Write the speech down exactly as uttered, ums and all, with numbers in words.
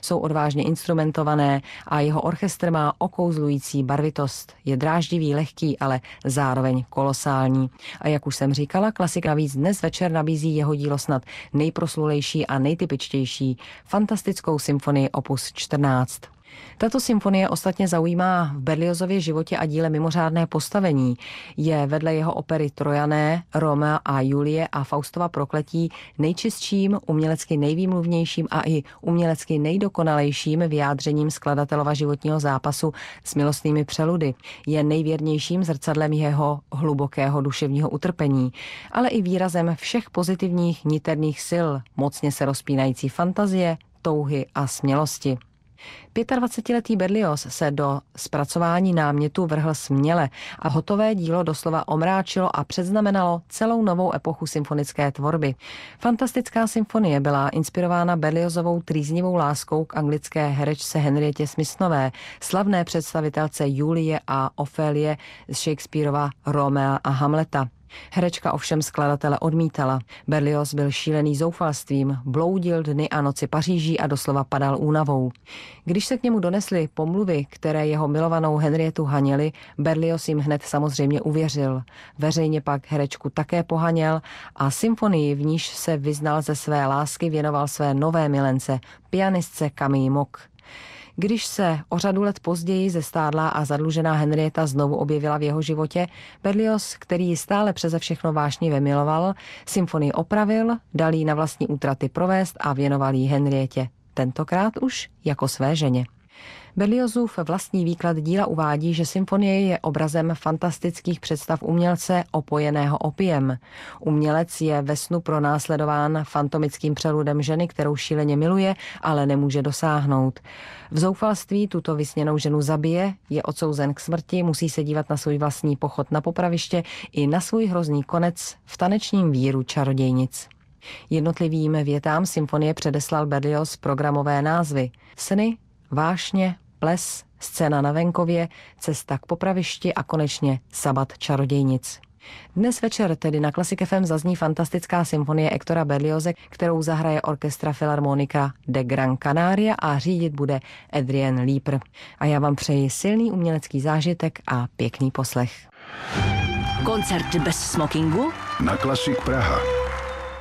jsou odvážně instrumentované a jeho orchestr má okouzlující barvitost. Je dráždivý, lehký, ale zároveň kolosální. A jak už jsem říkala, klasik navíc dnes večer nabízí jeho dílo snad nejproslulejší a nejtypičtější, fantastickou symfonii opus čtrnáct. Tato symfonie ostatně zaujímá v Berliozově životě a díle mimořádné postavení. Je vedle jeho opery Trojané, Romea a Julie a Faustova prokletí nejčistším, umělecky nejvýmluvnějším a i umělecky nejdokonalejším vyjádřením skladatelova životního zápasu s milostnými přeludy. Je nejvěrnějším zrcadlem jeho hlubokého duševního utrpení, ale i výrazem všech pozitivních niterných sil, mocně se rozpínající fantazie, touhy a smělosti. dvacetiletý Berlioz se do zpracování námětu vrhl směle a hotové dílo doslova omráčilo a předznamenalo celou novou epochu symfonické tvorby. Fantastická symfonie byla inspirována Berliozovou trýznivou láskou k anglické herečce Henrietě Smyslové, slavné představitelce Julie a Ofélie z Shakespearova Romea a Hamleta. Herečka ovšem skladatele odmítala. Berlioz byl šílený zoufalstvím, bloudil dny a noci Paříží a doslova padal únavou. Když se k němu donesly pomluvy, které jeho milovanou Henrietu haněly, Berlioz jim hned samozřejmě uvěřil. Veřejně pak herečku také pohaněl a symfonii, v níž se vyznal ze své lásky, věnoval své nové milence, pianistce Camille Mock. Když se o řadu let později zestárlá a zadlužená Henrieta znovu objevila v jeho životě, Berlioz, který ji stále přeze všechno vášnivě miloval, symfonii opravil, dal jí na vlastní útraty provést a věnoval jí Henrietě, tentokrát už jako své ženě. Berliozův vlastní výklad díla uvádí, že symfonie je obrazem fantastických představ umělce opojeného opiem. Umělec je ve snu pronásledován fantomickým přeludem ženy, kterou šíleně miluje, ale nemůže dosáhnout. V zoufalství tuto vysněnou ženu zabije, je odsouzen k smrti, musí se dívat na svůj vlastní pochod na popraviště i na svůj hrozný konec v tanečním víru čarodějnic. Jednotlivým větám symfonie předeslal Berlioz programové názvy: Sny, vášně, ples, scéna na venkově, cesta k popravišti a konečně sabat čarodějnic. Dnes večer tedy na Klasik F M zazní fantastická symfonie Hectora Berlioze, kterou zahraje orchestra Filharmonica de Gran Canaria a řídit bude Adrian Lieper. A já vám přeji silný umělecký zážitek a pěkný poslech. Koncert bez smokingu? Na Klasik Praha.